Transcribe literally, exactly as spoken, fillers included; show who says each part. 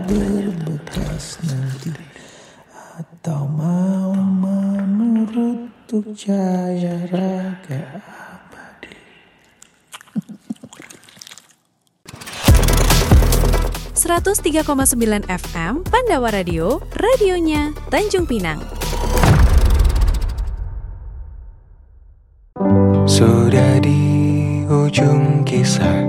Speaker 1: berbekas nanti, atau mau menurut untuk jaya raga abadi.
Speaker 2: seratus tiga koma sembilan F M Pandawa Radio, radionya Tanjung Pinang.
Speaker 1: Sudah di ujung kisah,